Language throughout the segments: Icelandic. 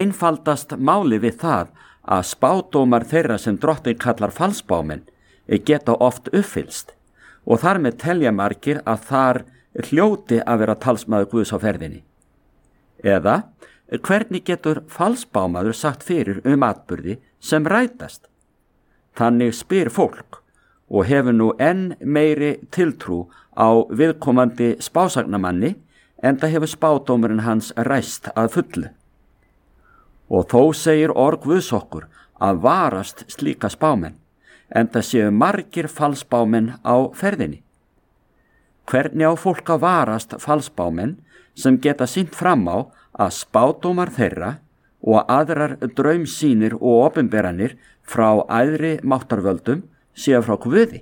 einfaldast máli við það að spádómar þeirra sem Drottinn kallar falsbámenn geta oft uppfyllst og þar með telja margir að þar hljóti að vera talsmaður Guðs á ferðinni. Eða hvernig getur falsbámaður sagt fyrir atburði sem rætast? Þannig spyr fólk og hefur nú enn meiri tiltrú á viðkomandi spásagnamanni enda hefur spádómurinn hans ræst að fullu. Og þó segir orð Guðs okkur að varast slíka spámenn, enda séu margir falsbámenn á ferðinni. Hvernig á fólk að varast falsbámenn sem geta sýnt fram á að spádómar þeirra og aðrar draumsýnir og opinberanir frá æðri máttarvöldum séu frá Guði?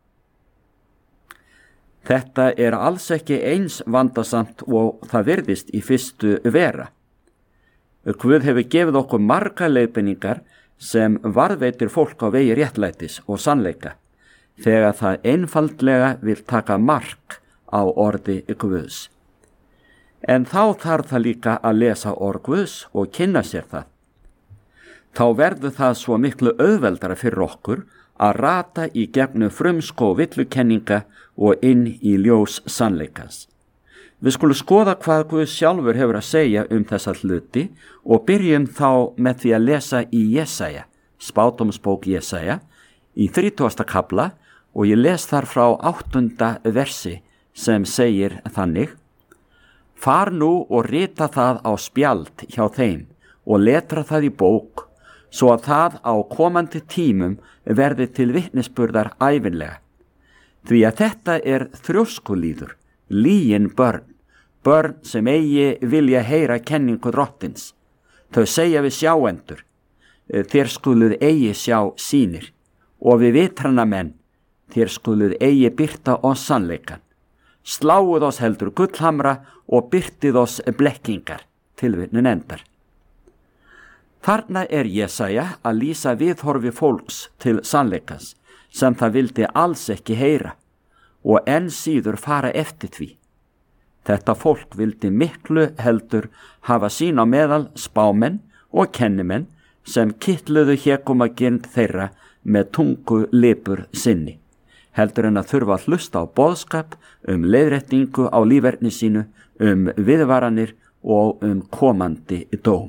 Þetta er alls ekki eins vandasamt og það virðist í fyrstu vera. Guð hefur gefið okkur margar leiðbeiningar sem varðveitir fólk á vegi réttlætis og sannleika þegar það einfaldlega vil taka mark á orði Guðs. En þá þarf það líka að lesa orð Guðs og kynna sér það. Þá verður það svo miklu auðveldara fyrir okkur að rata í gegnum frumskó villukenninga og inn í ljós sannleikans. Við skulum skoða hvað Guð sjálfur hefur að segja þessa hluti og byrjum þá með því að lesa í Jesaja, spádómsbók Jesaja, í 30. kafla og ég les þar frá 8. versi sem segir þannig: Far nú og rita það á spjald hjá þeim og letra það í bók, svo að það á komandi tímum verði til vitnisburðar ævinlega. Því að þetta er þrjóskulíður, lygin börn sem eigi vilja heyra kenningu Drottins. Þau segja við sjáendur, þér skuluð eigi sjá sýnir, og við vitrannamenn, þér skuluð eigi birta oss sannleikan. Sláuð oss heldur gullhamra og birtið oss blekkingar, tilvitnun endar. Þarna er Jesaja að lýsa viðhorfi fólks til sannleikans sem það vildi alls ekki heyra og enn síður fara eftir því. Þetta fólk vildi miklu heldur hafa sín á meðal spámenn og kennimenn sem kitluðu hégómagirnd þeirra með tungu lipur sinni, heldur en að þurfa að hlusta á boðskap leiðréttingu á líferni sínu, viðvaranir og komandi dóm.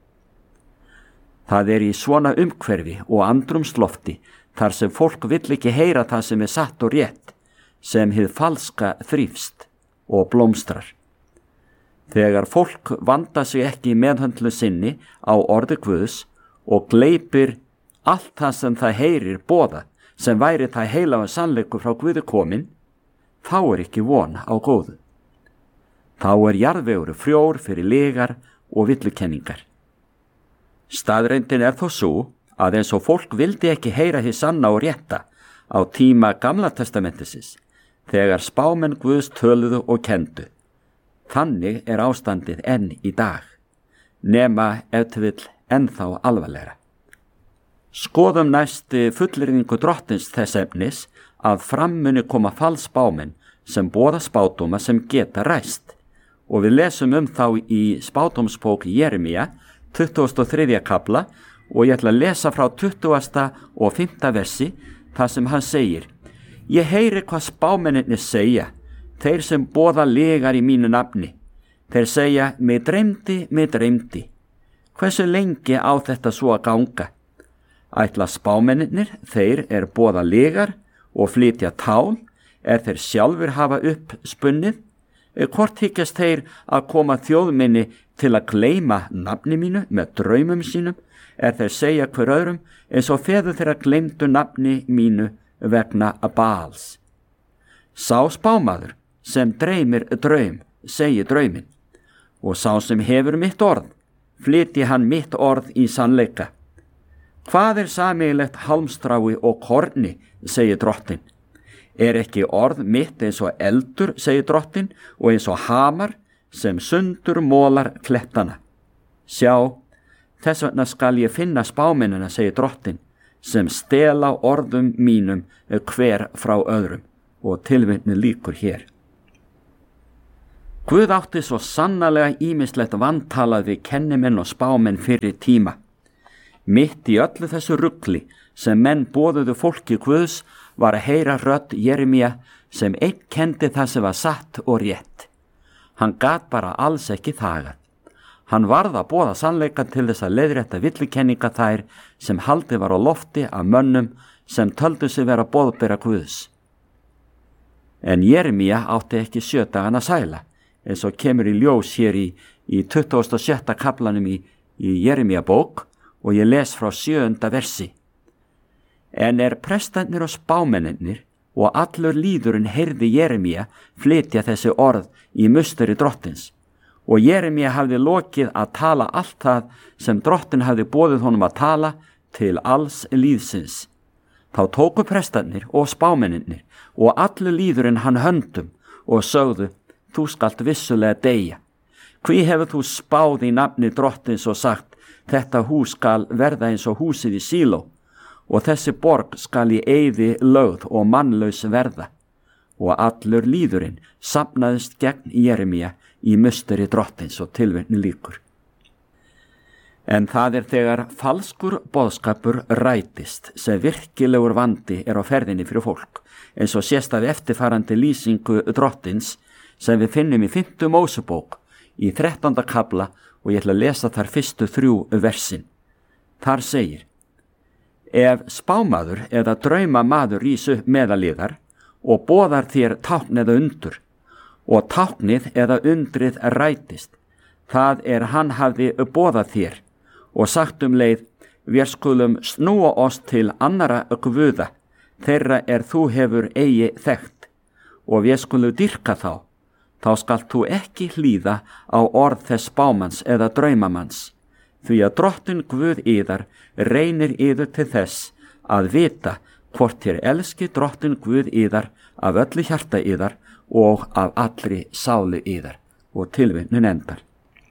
Það er í svona umhverfi og andrumslofti þar sem fólk vill ekki heyra það sem er satt og rétt, sem hið falska þrífst og blómstrar. Þegar fólk vandar sig ekki í meðhöndlu sinni á orði Guðs og gleypir allt það sem það heyrir boða, sem væri það heilaga sannleikur frá Guði komin, þá er ekki von á góðu. Þá er jarðvegur frjór fyrir lygar og villukenningar. Staðreyndin er þó svo að eins og fólk vildi ekki heyra hið sanna og rétta á tíma Gamla testamentisins, þegar spámenn Guðs töluðu og kendu. Þannig er ástandið enn í dag, nema ef til vill ennþá alvarlegra. Skoðum næst fullyrðingu Drottins þess efnis að fram muni koma falsspámenn sem boða spádóma sem geta ræst, og við lesum þá í spádómsbók Jeremía 23. kafla og ég ætla að lesa frá 20. og 5. versi þar sem hann segir: Ég heyri hvað spámennirnir segja, þeir sem boða lygar í mínu nafni. Þeir segja, mig dreymdi. Hversu lengi á þetta svo að ganga? Ætla spámennirnir, þeir boða lygar og flytja tál, þeir sjálfur hafa upp spunnið? Hvort hyggjast þeir að koma þjóðminni til að gleyma nafni mínu með draumum sínum? Þeir segja hver öðrum eins og feður þeirra gleymdu nafni mínu vegna Baals. Sá spámaður sem dreymir draum, segi drauminn, og sá sem hefur mitt orð, flytji hann mitt orð í sannleika. Hvað sameiginlegt hálmstrái og korni, segir Drottinn? Ekki orð mitt eins og eldur, segir Drottinn, og eins og hamar sem sundur mólar klettana? Sjá, þess vegna skal ég finna spámennina, segir Drottinn, sem stela orðum mínum hver frá öðrum, og tilvitnun lýkur hér. Guð átti svo sannarlega ýmislegt vantalað við kennimenn og spámenn fyrir tíma. Mitt í öllu þessu rugli sem menn boðuðu fólki Guðs var að heyra rödd Jeremía sem einn kendi það sem var satt og rétt. Hann gat bara alls ekki þagað. Hann varð að boða sannleikann til þess að leiðrétta villikenninga þær sem haldið var á lofti af mönnum sem töldu sig vera boðbera Guðs. En Jeremía átti ekki 7 dagana sæla, eins og kemur í ljós hér í 27. kaflanum í Jeremía bók, og ég les frá 7. versi. En prestarnir og spámennirnir og allur lýðurinn heyrði Jeremía flytja þessi orð í musteri drottins, og Jeremía hafði lokið að tala allt það sem drottin hafði boðið honum að tala til alls lýðsins. Þá tóku prestarnir og spámennirnir og allur lýðurinn hann höndum og sögðu: Þú skalt vissulega deyja. Hví hefur þú spáð í nafni drottins og sagt: Þetta hús skal verða eins og húsið í Síló, og þessi borg skal í eyði lögð og mannlaus verða. Og allur lýðurinn safnaðist gegn Jeremía í musteri drottins, og tilvitnun lýkur. En það þegar falskur boðskapur rætist sem virkilegur vandi á ferðinni fyrir fólk, eins og sést af eftirfarandi lýsingu drottins sem við finnum í 5. Mósebók í 13. kafla, og ég ætla að lesa þar fyrstu 3 versin. Þar segir: Ef spámaður eða draumamaður rís upp meðalíðar og boðar þér tákn eða undur, og táknið eða undrið rætist, það hann hafði boðað þér og sagt leið: Vér skulum snúa oss til annara guða, þeirra þú hefur eigi þekkt, og við skulum dýrka þá skalt þú ekki hlýða á orð þess spámanns eða draumamanns, því að drottin Guð yðar reynir yður til þess að vita hvort þér elski drottin Guð yðar af öllu hjarta yðar og af allri sálu yðar. Og tilvitnun endar.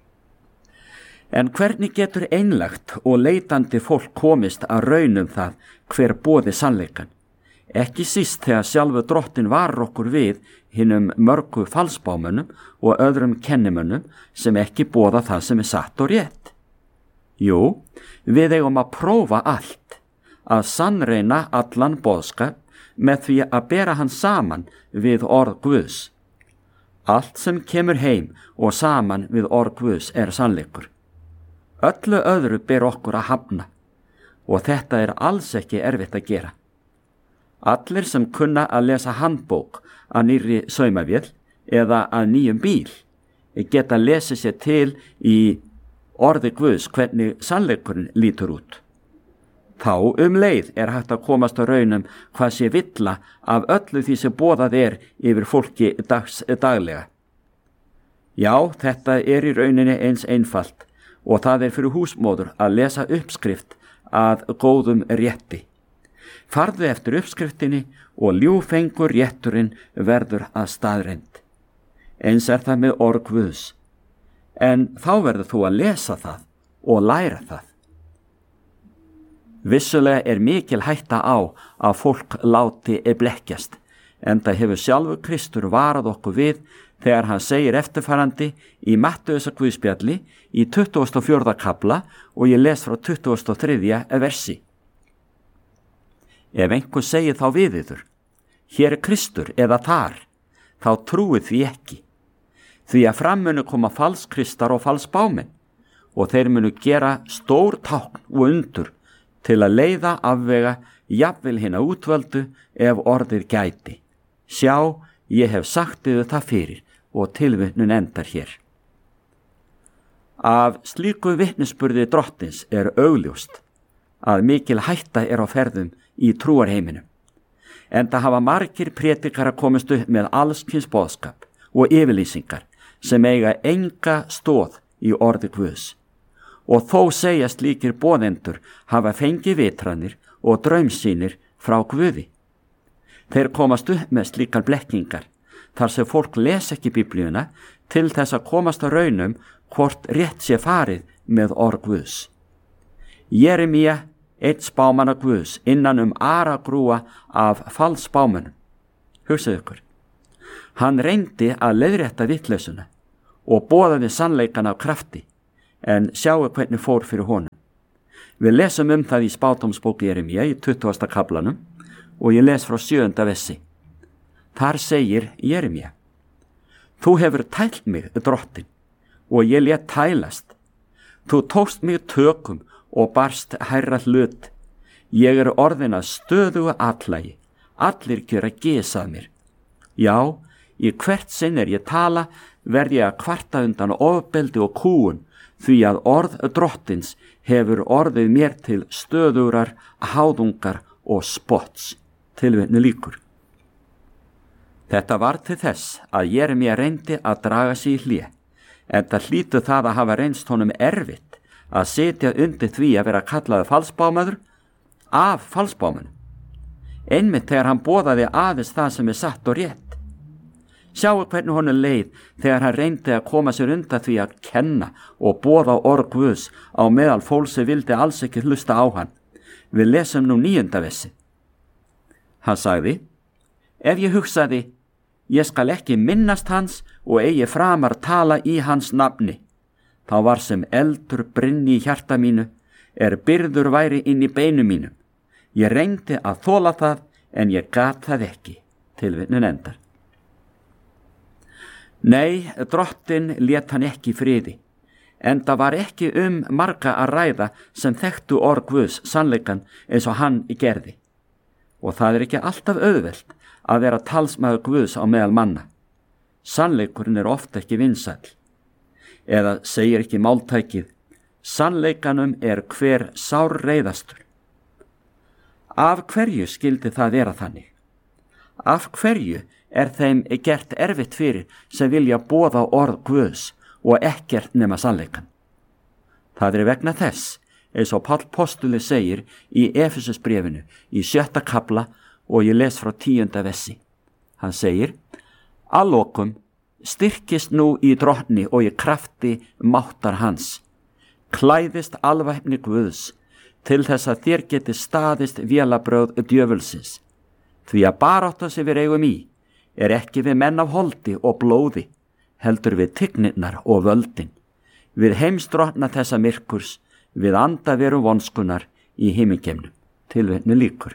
En hvernig getur einlægt og leitandi fólk komist að raunum það hver boði sannleikann? Ekki síst þegar sjálfur drottin varar okkur við hinum mörgu falsspámönnum og öðrum kennimönnum sem ekki boða það sem satt og rétt. Jú, við eigum að prófa allt, að sannreina allan boðskap með því að bera hann saman við orð Guðs. Allt sem kemur heim og saman við orð Guðs sannleikur. Öllu öðru ber okkur að hafna, og þetta alls ekki erfitt að gera. Allir sem kunna að lesa handbók að nýrri saumavél eða að nýjum bíl geta lesið sér til í orði Guðs hvernig sannleikurinn lítur út. Þá leið hægt að komast á raunum hvað sé villa af öllu því sem boðað yfir fólki daglega. Já, þetta í rauninni eins einfalt, og það fyrir húsmóður að lesa uppskrift að góðum rétti. Farðu eftir uppskriftinni og ljúfengur rétturinn verður að staðreynd. Eins það með orð Guðs. En þá verður þú að lesa það og læra það. Vissulega mikil hætta á að fólk láti blekkjast, enda hefur sjálfur Kristur varað okkur við þegar hann segir eftirfarandi í Mattheusar Guðspjalli í 24. kafla, og ég les frá 23. versi. Ef einhver segir þá við yður: Hér Kristur eða þar, þá trúið því ekki. Því að fram munu koma falskristar og falsspámenn, og þeir munu gera stór tákn og undur til að leiða afvega jafnvel hina útvöldu ef orðið gæti. Sjá, ég hef sagt yður það fyrir, og tilvitnun endar hér. Af slíku vitnisburði drottins augljóst að mikil hætta á ferðum í trúarheiminum, enda hafa margir prédikarar komist upp með alls kyns boðskap og yfirlýsingar sem eiga enga stoð í orði Guðs, og þó segjast slíkir boðendur hafa fengið vitranir og draumsýnir frá Guði. Þeir komast upp með slíkar blekkingar þar sem fólk les ekki Biblíuna til þess að komast að raunum hvort rétt sé farið með orð Guðs. Jeremía, einn spámanna Guðs, innan aragrúa af falsspámönnum. Hugsaðu ykkur. Hann reyndi að leiðrétta vitleysuna og boðaði sannleikan af krafti, en sjáu hvernig fór fyrir honum. Við lesum það í spádómsbók Jeremíu í 20. kaflanum og ég les frá 7. versi. Þar segir Jeremíu: Þú hefur tælt mig, drottin, og ég lét tælast. Þú tókst mig tökum og barst hærra hlut. Ég orðin að stöðugu atlægi, allir gjöra gys að mér. Já, í hvert sinn ég tala, verð ég að kvarta undan ofbeldi og kúgun, því að orð drottins hefur orðið mér til stöðurar, háðungar og spotts. Tilvitnu lýkur. Þetta var til þess að Jeremíu reyndi að draga sig í hlé, en það hlýtur það að hafa reynst honum erfitt að sitja undir því að vera kallaði falsbámaður af falsbámanum, einmitt þegar hann boðaði aðeins það sem satt og rétt. Sjáu hvernig honum leið þegar hann reyndi að koma sér undan því að kenna og boða orð Guðs á meðal fólks sem vildi alls ekki hlusta á hann. Við lesum nú 9. versi. Hann sagði: Ef ég hugsaði, ég skal ekki minnast hans og eigi framar tala í hans nafni, þá var sem eldur brynni í hjarta mínu, byrður væri inn í beinu mínum. Ég reyndi að þola það, en ég gat það ekki. Tilvitnun endar. Nei, drottin lét hann ekki í friði, enda var ekki marga að ræða sem þekktu orð Guðs sannleikan eins og hann gerði. Og það ekki alltaf auðvelt að vera talsmaður Guðs á meðal manna. Sannleikurinn ofta ekki vinsæll. Eða segir ekki máltækið: sannleikanum hver sárreiðastur. Af hverju skyldi það vera þannig? Af hverju þeim gert erfitt fyrir sem vilja boða orð Guðs og ekkert nema sannleikan? Það vegna þess, eins og Páll postuli segir í Efesusbréfinu í 7. kafla og ég les frá 10. versi. Hann segir: Að lokum styrkist nú í drottni og í krafti máttar hans. Klæðist alvæpni Guðs til þess að þér geti staðist vélabrögð djöfulsins. Því að barátta sem við eigum í ekki við menn af holdi og blóði, heldur við tignirnar og völdin, við heimsdrottna þessa myrkurs, við andaveru vonskunar í himingeimnum. Tilvitnu lýkur.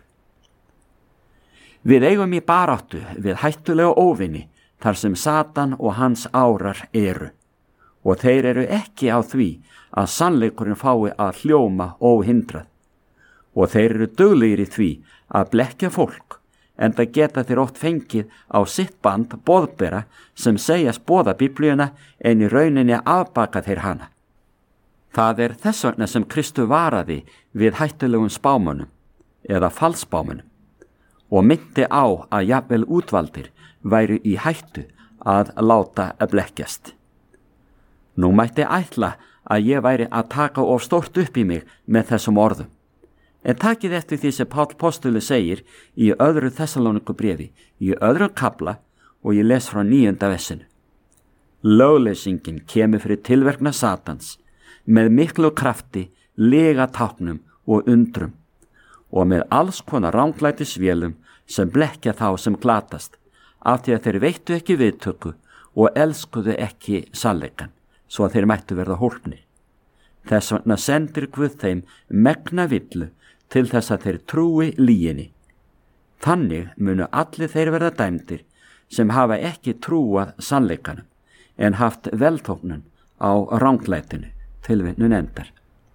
Við eigum í baráttu við hættulega óvini þar sem Satan og hans árar eru, og þeir ekki á því að sannleikurinn fái að hljóma óhindrað, og þeir duglegir í því að blekkja fólk, enda geta þeir oft fengið á sitt band boðbera sem segjast boða Biblíuna en í rauninni afbaka þeir hana. Það þess vegna sem Kristur varaði við hættulegum spámönnum eða falsspámönnum og myndi á að jafnvel útvaldir væru í hættu að láta blekkjast. Nú mætti ætla að ég væri að taka of stórt upp í mig með þessum orðum. En takið eftir því sem Páll postuli segir í 2. Þessalónikubréfi í 2. kafla og ég les frá 9. versinu. Lögleysingin kemur fyrir tilverkna Satans með miklu krafti, lygatáknum og undrum og með alls konar ranglætisvélum sem blekkja þá sem glatast, af því að þeir veittu ekki viðtöku og elskuðu ekki sannleikann, svo að þeir mættu verða hólpnir. Þess vegna sendir Guð þeim megna villu til þess að þeir trúi lyginni. Þannig munu allir þeir verða dæmdir sem hafa ekki trúað sannleikanum en haft velþóknun á ranglætinu. Tilvitnun endar.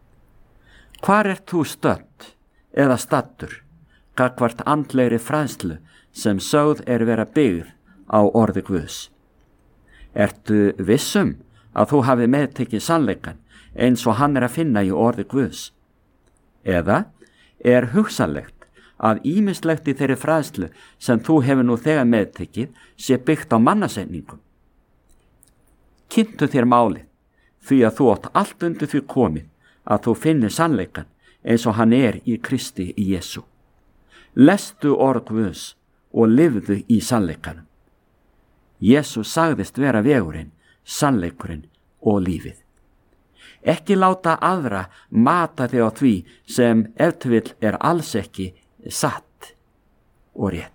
Hvar þú stödd eða staddur gagnvart andlegri fræðslu sem sögð vera byggð á orði Guðs? Ertu vissum að þú hafi meðtekið sannleikan eins og hann að finna í orði Guðs? Eða hugsanlegt að ýmislegt í þeirri fræðslu sem þú hefur nú þegar meðtekið sé byggt á mannasetningum? Kynntu þér málið, því að þú átt allt undir því komið að þú finnir sannleikan eins og hann í Kristi Jesú. Lestu orð Guðs og lifðu í sannleikanum. Jesú sagðist vera vegurinn, sannleikurinn og lífið. Ekki láta aðra mata þig á því sem ef til vill alls ekki satt og rétt.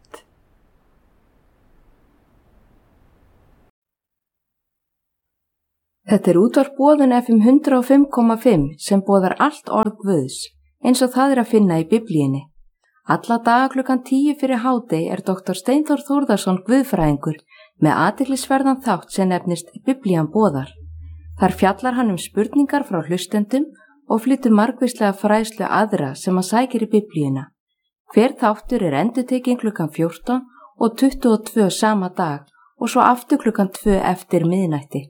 Þetta er útvarp Boðun FM 105,5 sem boðar allt orð Guðs, eins og það að finna í Biblíunni. Alla daga klukkan 10 fyrir hádegi er Dr. Steinþór Þórðarson guðfræðingur með athyglisverðan þátt sem nefnist Biblían boðar. Þar fjallar hann spurningar frá hlustendum og flytur margvíslega fræðslu aðra sem hann sækir í Biblíuna. Hver þáttur er endurtekinn klukkan 14 og 22 sama dag og svo aftur klukkan 2 eftir miðnætti.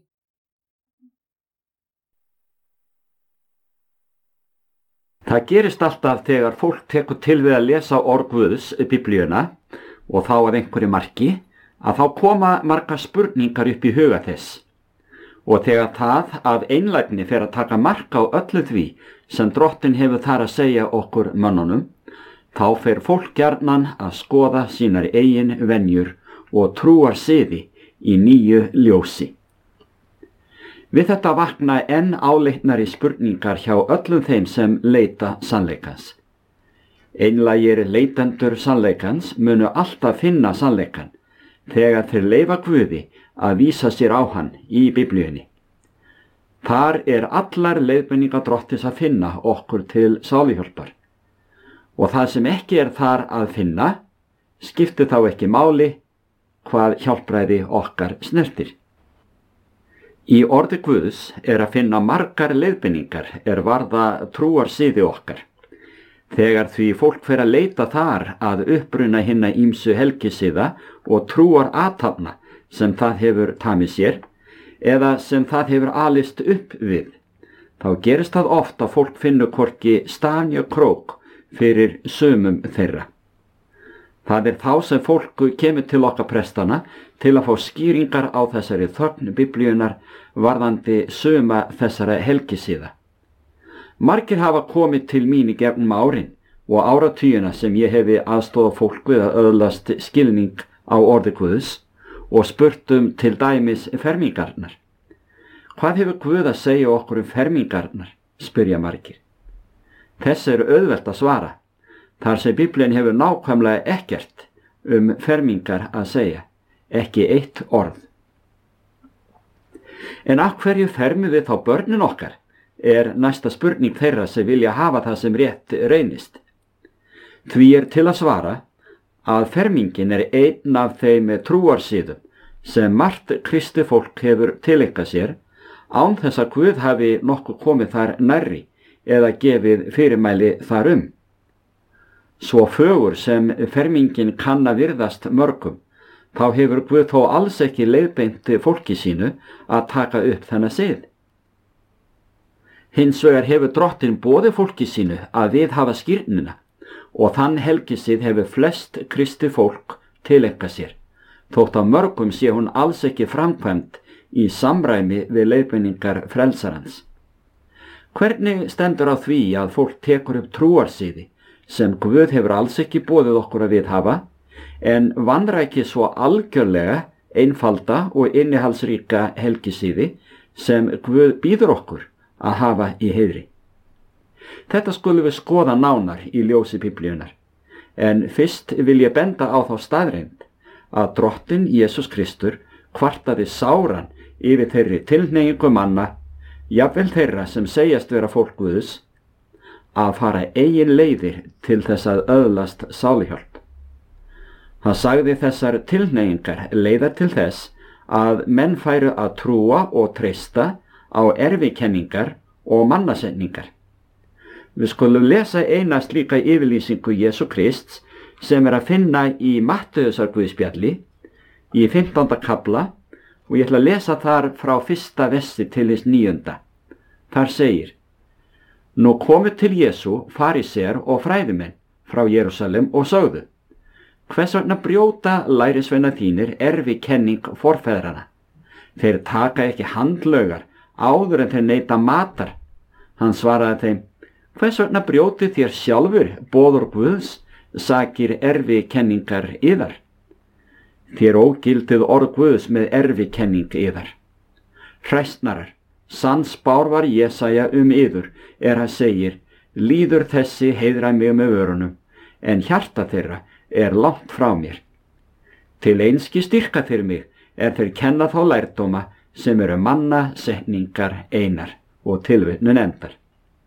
Það gerist alltaf þegar fólk tekur til við að lesa orð Guðs, Biblíuna, og þá að einhverju marki, að þá koma margar spurningar upp í huga þess. Og þegar það af einlægni fer að taka mark á öllu því sem Drottinn hefur þar að segja okkur mönnunum, þá fer fólk gjarnan að skoða sínar eigin venjur og trúar siði í nýju ljósi. Við þetta vakna enn áleitnari spurningar hjá öllum þeim sem leita sannleikans. Einlægir leitendur sannleikans munu alltaf finna sannleikan þegar þeir leyfa Guði að vísa sér á hann í Biblíunni. Þar er allar leiðbeiningar Drottins að finna okkur til sáluhjálpar. Og það sem ekki er þar að finna, skiptir þá ekki máli hvað hjálpræði okkar snertir. Í orði Guðs er að finna margar leiðbeiningar er varða trúar siði okkar. Þegar því fólk fer að leita þar að uppruna hinna ýmsu helgisiða og trúar athafna sem það hefur tamið sér eða sem það hefur alist upp við, þá gerist það oft að fólk finnur hvorki stafn né krók fyrir sumum þeirra. Það er þá sem fólk kemur til okkar prestana til að fá skýringar á þessari þögn Biblíunar varðandi suma þessara helgisiða. Margir hafa komið til mín í gegnum árin og áratugina sem ég hefi aðstofað fólk við að öðlast skilning á orði Guðs og spurt til dæmis fermingarnar. Hvað hefur Guð að segja okkur fermingarnar, spyrja margir. Þess er auðvelt að svara. Þar sem Biblían hefur nákvæmlega ekkert fermingar að segja, ekki eitt orð. En af hverju fermum við þá börnin okkar, er næsta spurning þeirra sem vilja hafa það sem rétt reynist. Því er til að svara að fermingin er einn af þeim trúarsiðum sem margt kristið fólk hefur tileinkað sér án þess að Guð hafi nokkuð komið þar nærri eða gefið fyrirmæli þar Svo fögur sem fermingin kann að virðast mörgum, þá hefur Guð þó alls ekki leiðbeint fólki sínu að taka upp þennan sið. Hins vegar hefur Drottinn boðið fólki sínu að viðhafa skírnina og þann helgisið hefur flest kristið fólk tileinkað sér, þótt að mörgum sé hún alls ekki framkvæmd í samræmi við leiðbeiningar frelsarans. Hvernig stendur á því að fólk tekur upp trúarsiði sem Guð hefur alls ekki boðið okkur að viðhafa, en vanræki svo algjörlega einfalda og innihaldsríka helgisiði sem Guð býður okkur að hafa í heiðri. Þetta skulum við skoða nánar í ljósi Biblíunar, en fyrst vil ég benda á þá staðreynd að Drottinn Jesús Kristur kvartaði sáran yfir þeirri tilhneigingu manna, jafnvel þeirra sem segjast vera fólk Guðs, að fara eigin leiðir til þess að öðlast sáluhjálp. Hann sagði þessar tilhneigingar leiða til þess að menn færu að trúa og treysta á erfikenningar og mannasetningar. Við skulum lesa eina slíka yfirlýsingu Jesú Krists sem er að finna í Matteusarguðspjalli í 15. kafla og ég ætla að lesa þar frá 1. versi til hins 9. Þar segir: Nú komu til Jesú farisear og fræðimenn frá Jerúsalem og sögðu: Hvers vegna brjóta lærisveina þínir erfikenning forfeðrana? Þeir taka ekki handlaugar áður en þeir neita matar. Hann svaraði þeim: Hvers vegna brjóti þér sjálfur boður Guðs sakir erfikenningar yðar? Þér ógildið orð Guðs með erfikenning yðar. Hræsnarar, sannspár var Jesaja yður, hann segir: Líður þessi heiðra mig með vörunum, en hjarta þeirra er langt frá mér. Til einski styrka þeir mig, þeir kenna þá lærdóma sem eru mannasetningar einar og tilvitnun endar.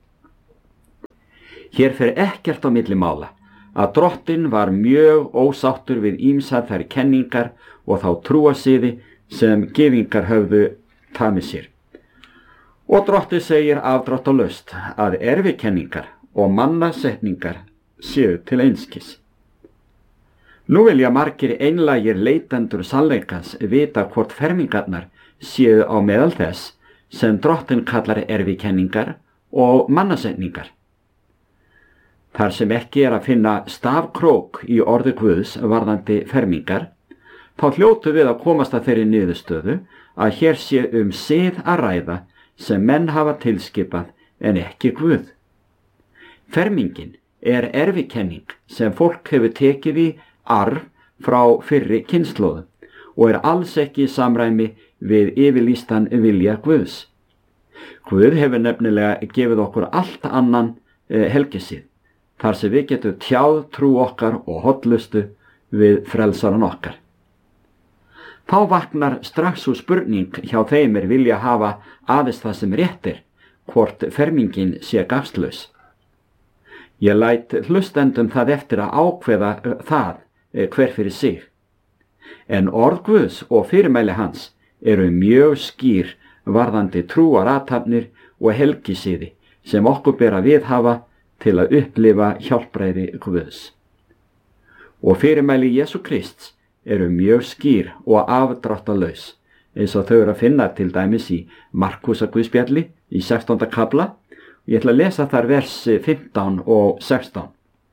Hér fer ekkert á milli mála að Drottinn var mjög ósáttur við ýmsar þær kenningar og þá trúarsiði sem gyðingar höfðu tamið sér. Og Drottinn segir afdráttalaust að erfikenningar og mannasetningar séu til einskis. Nú vilja margir einlægir leitendur sannleikans vita hvort fermingarnar séu á meðal þess sem Drottinn kallar erfikenningar og mannasetningar. Þar sem ekki er að finna stafkrók í orði Guðs varðandi fermingar, þá hljótu við að komast að þeirri niðurstöðu að hér sé sið að ræða sem menn hafa tilskipað en ekki Guð. Fermingin er erfikenning sem fólk hefur tekið í arf frá fyrri kynslóðum og er alls ekki í samræmi við yfirlýstan vilja Guðs. Guð hefur nefnilega gefið okkur allt annan helgisið, þar sem við getum tjáð trú okkar og hollustu við frelsaran okkar. Þá vaknar strax úr spurning hjá þeim vilja hafa aðeins það sem rétt er, hvort fermingin sé gagnslaus. Ég læt hlustendum það eftir að ákveða það hver fyrir sig. En orð Guðs og fyrirmæli hans eru mjög skýr varðandi trúarathafnir og helgisiði sem okkur ber að viðhafa til að upplifa hjálpræði Guðs. Og fyrirmæli Jesú Krists eru mjög skýr og afdráttalaus, eins og þau eru að finna til dæmis í Markúsarguðspjalli í 16. kafla. Ég ætla að lesa þar vers 15 og 16.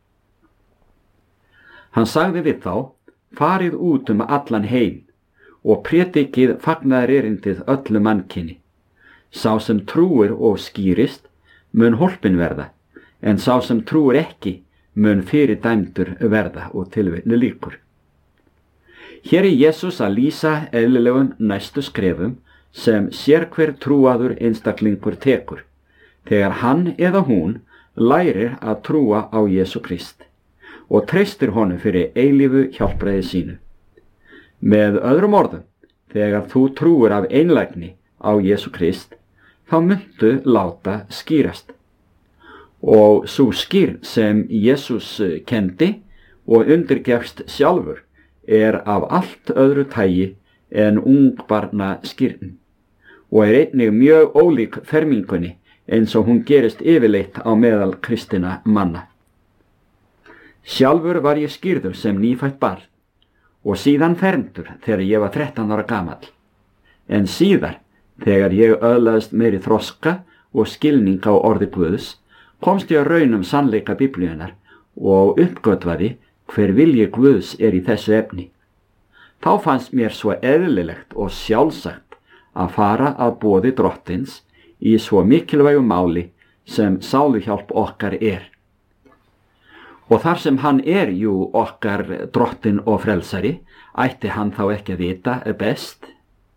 Hann sagði við þá: farið út allan heim og prédikið fagnaðarerindið öllu mannkyni. Sá sem trúir og skýrist mun hólpin verða, en sá sem trúir ekki mun fyrirdæmdur verða, og tilvitnu lýkur. Hér er Jesús að lýsa eðlilegum næstu skrefum sem sérhver trúaður einstaklingur tekur, þegar hann eða hún lærir að trúa á Jesú Krist og treystir honum fyrir eilífu hjálpræði sínu. Með öðrum orðum, þegar þú trúir af einlægni á Jesú Krist, þá muntu láta skýrast. Og sú skýrn sem Jesús kendi og undirgefst sjálfur er af allt öðru tagi en ungbarna skýrn og er einnig mjög ólík fermingunni eins og hún gerist yfirleitt á meðal kristinna manna. Sjálfur var ég skýrður sem nýfætt barn og síðan fermdur þegar ég var 13 ára gamall. En síðar, þegar ég öðlaðist meiri þroska og skilning á orði Guðs, komst ég að raun sannleika Biblíunnar og uppgötvaði hver vilji Guðs er í þessu efni. Þá fannst mér svo eðlilegt og sjálfsagt að fara að boði Drottins í svo mikilvægu máli sem sáluhjálp okkar er. Og þar sem hann er okkar Drottinn og frelsari, ætti hann þá ekki að vita best?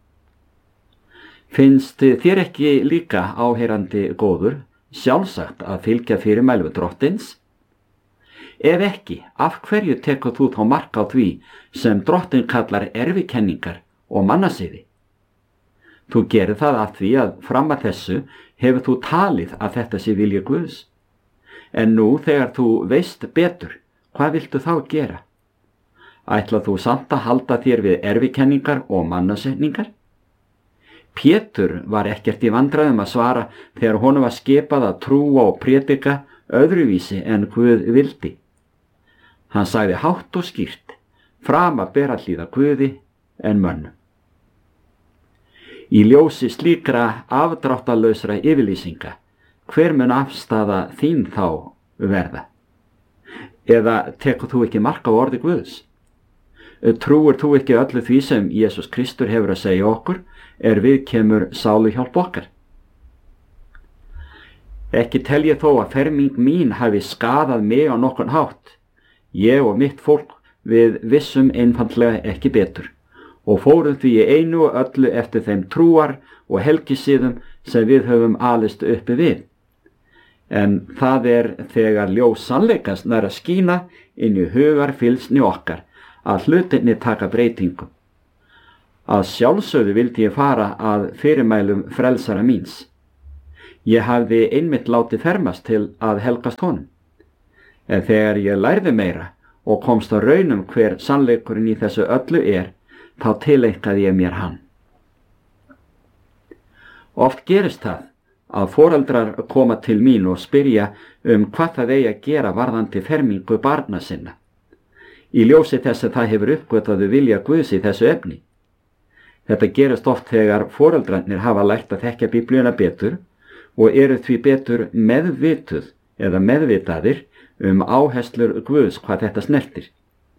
Finnst þér ekki líka, áheyrandi góður, sjálfsagt að fylgja fyrirmælum Drottins? Ef ekki, af hverju tekur þú þá mark á því sem Drottinn kallar erfikenningar og mannasiði? Þú gerir það af því að fram að þessu hefur þú talið að þetta sé vilji Guðs. En nú þegar þú veist betur, hvað viltu þá gera? Ætla þú samt að halda þér við erfikenningar og mannasetningar? Pétur var ekkert í vandræðum að svara þegar honum var skipað að trúa og prédika öðruvísi en Guð vildi. Hann sagði hátt og skýrt: framar ber að hlýða Guði en mönnum. Í ljósi slíkra afdráttalausra yfirlýsinga, hver mun afstaða þín þá verða? Eða tekur þú ekki mark á orði Guðs? Trúir þú ekki öllu því sem Jesús Kristur hefur að segja okkur við kemur sáluhjálp okkar? Ekki tel ég þó að ferming mín hafi skaðað mig á nokkurn hátt. Ég og mitt fólk við vissum einfaldlega ekki betur og fórum því í einu og öllu eftir þeim trúar og helgisiðum sem við höfum alist uppi við. En það þegar ljós sannleikans nær að skína inn í hugarfylgsni okkar að hlutinni taka breytingum. Að sjálfsögðu vildi ég fara að fyrirmælum frelsara míns. Ég hafði einmitt látið fermast til að helgast honum. En þegar ég lærði meira og komst á raunum hver sannleikurinn í þessu öllu þá tileinkaði ég mér hann. Oft gerist það að foreldrar koma til mín og spyrja hvað það eigi að gera varðandi fermingu barna sinna. Í ljósi þess að það hefur uppgötvaðu vilja Guðs í þessu efni. Þetta gerist oft þegar foreldrarnir hafa lært að þekkja Biblíuna betur og eru því betur meðvituð eða meðvitaðir áherslur Guðs hvað þetta snertir.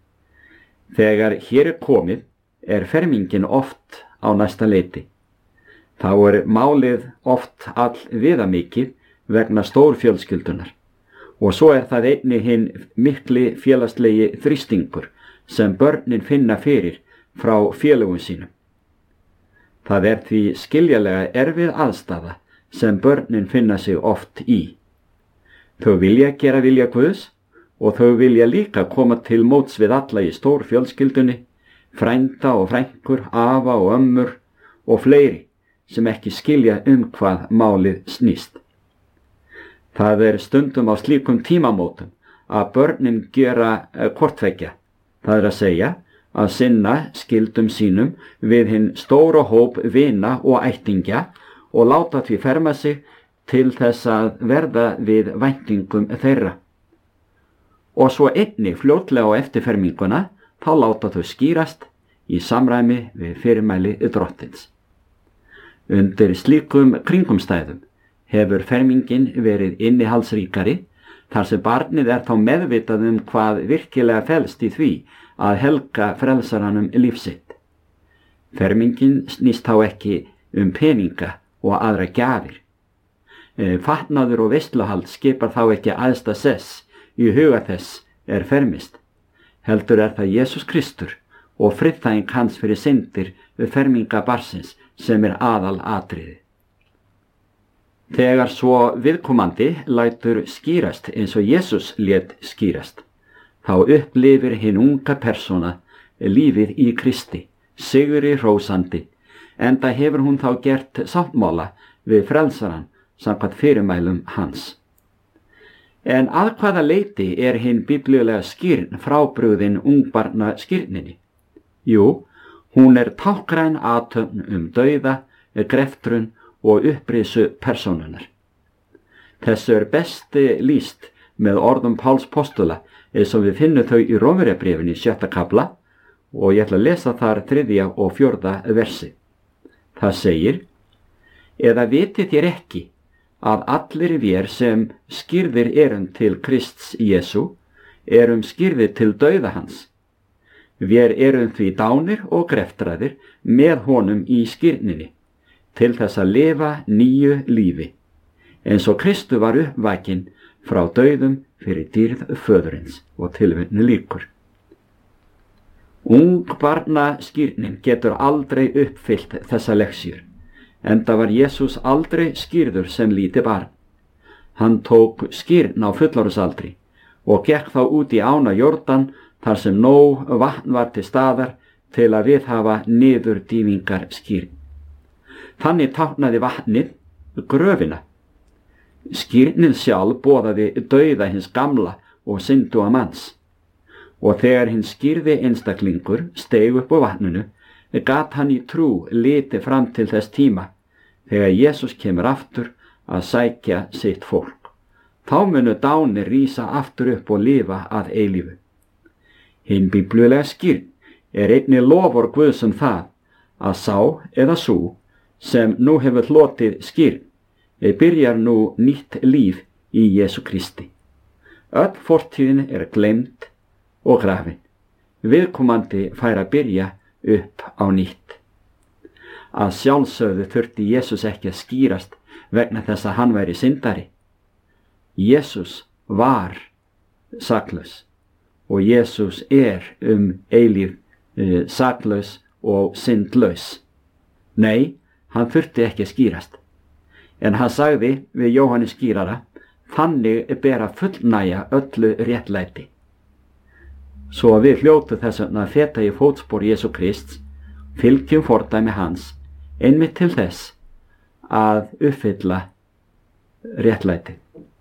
Þegar hér komið fermingin oft á næsta leiti. Þá málið oft all viðamikið vegna stórfjölskyldunar og svo það einnig hinn mikli félagslegi þrýstingur sem börnin finna fyrir frá félögum sínum. Það því skiljanlega erfið aðstaða sem börnin finna sig oft í. Þau vilja gera vilja Guðs og þau vilja líka koma til móts við alla í stórfjölskyldunni, frænda og frænkur, afa og ömmur og fleiri sem ekki skilja hvað málið snýst. Það stundum á slíkum tímamótum að börnin gera hvorttveggja, það að segja að sinna skyldum sínum við hinn stóra hóp vina og ættingja og láta því ferma sig til þess að verða við væntingum þeirra. Og svo einnig fljótlega á eftir ferminguna þá láta þau skýrast í samræmi við fyrirmæli Drottins. Undir slíkum kringumstæðum hefur fermingin verið innihaldsríkari þar sem barnið þá meðvitað hvað virkilega felst í því að helga frelsaranum lífsitt. Fermingin snýst þá ekki peninga og aðra gjafir. Fatnaður og veisluhald skipar þá ekki æðsta sess í huga þess fermist. Heldur það Jesús Kristur og friðþæging hans fyrir syndir við ferminga barnsins sem aðal atriði. Þegar svo viðkomandi lætur skýrast eins og Jesús lét skýrast, þá upplifir hinn unga persóna lífið í Kristi, sigri hrósandi, enda hefur hún þá gert sáttmála við frelsaran samkvæmt fyrirmælum hans. En að hvaða leyti hinn biblíulega skýrn frábrugðin ungbarna skýrninni? Jú, hún táknræn athöfn dauða, greftrun og upprisu persónunar. Þessu best lýst með orðum Páls postula eins og við finnum þau í Rómverjabréfinu í 6. kafla og ég ætla að lesa þar 3. og 4. versi. Það segir: Eða vitið þér ekki að allir vér sem skírðir til Krists Jesú skírðir til dauða hans. Vér því dánir og greftraðir með honum í skírninni, til þess að lifa nýju lífi, eins og Kristu var uppvakinn frá dauðum fyrir dýrð föðurins, og tilvitnun lýkur. Ungbarna skírnin getur aldrei uppfyllt þessa leksjur, enda var Jesús aldrei skírður sem lítið barn. Hann tók skírn á fullorðsaldri og gekk þá út í ána Jórdan þar sem nóg vatn var til staðar til að viðhafa niðurdýfingar skírn. Þannig táknaði vatnið gröfina. Skírnin sjálf boðaði dauða hins gamla og synduga manns. Og þegar hinn skírði einstaklingur steig upp á vatninu, gat hann í trú litið fram til þess tíma þegar Jesús kemur aftur að sækja sitt fólk. Þá munu dánir rísa aftur upp og lifa að eilífu. Hinn biblíulega skírn einnig lofur Guðs það að sá eða sú sem nú hefur hlotið skírn byrjar nú nýtt líf í Jesú Kristi. Öll fortíðin gleymd og grafin. Viðkomandi fær að byrja upp á nýtt. Að sjálfsögðu þurfti Jesús ekki að skýrast vegna þess að hann væri syndari. Jesús var saklaus og Jesús eilíf saklaus og syndlaus. Nei, hann þurfti ekki að skýrast. En hann sagði við Jóhannes skýrara: þannig ber að fullnægja öllu réttlæti. Svo við hljótu þess að feta í fótspor Jesú Krists, fylgjum fordæmi hans, einmitt til þess að uppfylla réttlæti.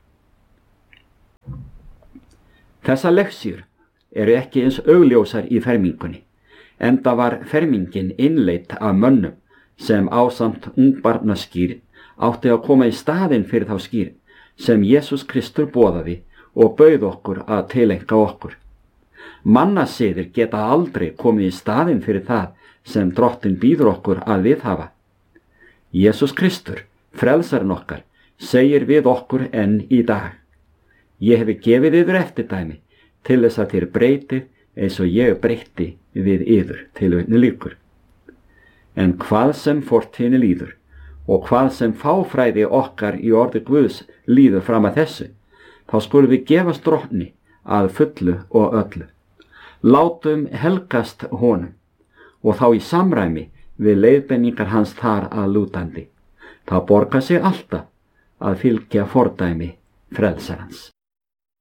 Þessar leksjur eru ekki eins augljósar í fermingunni, enda var fermingin innleitt af mönnum sem ásamt ungbarnaskýr átti að koma í staðinn fyrir þá skýr sem Jesús Kristur boðaði og bauð okkur að tileinka okkur. Mannasiðir geta aldrei komið í staðinn fyrir það sem Drottinn býður okkur að viðhafa. Jesús Kristur, frelsarinn okkar, segir við okkur enn í dag: ég hefi gefið yður eftirdæmi til þess að þér breytið eins og ég breytti við yður. Tilvitnun lýkur. En hvað sem fortíðinni líður og hvað sem fáfræði okkar í orði Guðs líður fram að þessu, þá skulum við gefast Drottni að fullu og öllu. Látum helgast honum og þá í samræmi við leiðbeiningar hans þar að lútandi. Það borgar sig alltaf að fylgja fordæmi frelsarans.